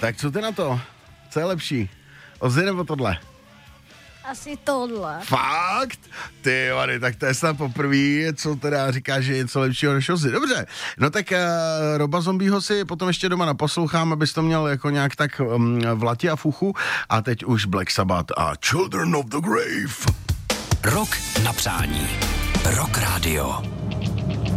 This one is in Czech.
Tak co ty na to? Co je lepší? Ozzy nebo tohle? Asi tohle. Fakt? Ty vady, tak to je snad poprvé, co teda říká, že je něco lepšího než Ozzy. Dobře, no tak Roba Zombieho si potom ještě doma naposlouchám, abys to měl jako nějak tak v lati a v uchu. A teď už Black Sabbath a Children of the Grave. Rock na přání. Rock Radio.